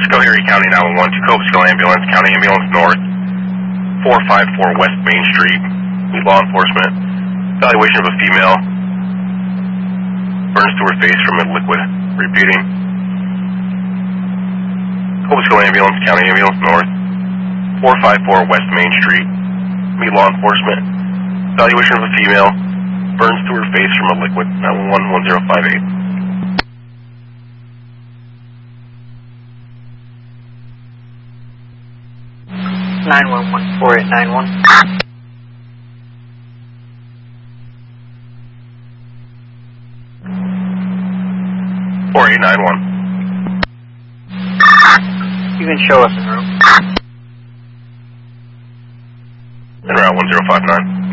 Schoharie County 911 to Cobesville Ambulance, County Ambulance North, 454 West Main Street. Need law enforcement. Evaluation of a female. Burns to her face from a liquid. Repeating. Cobesville Ambulance, County Ambulance North, 454 West Main Street. Need law enforcement. Evaluation of a female. Burns to her face from a liquid. 911-1058. 911-4891. 4891. You can show us in room. En route 1059.